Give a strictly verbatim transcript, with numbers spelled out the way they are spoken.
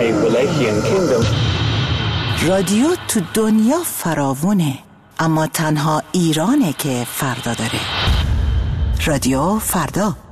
population kingdom. رادیو تو دنیا فراوونه، اما تنها ایرانه که فردا داره. رادیو فردا.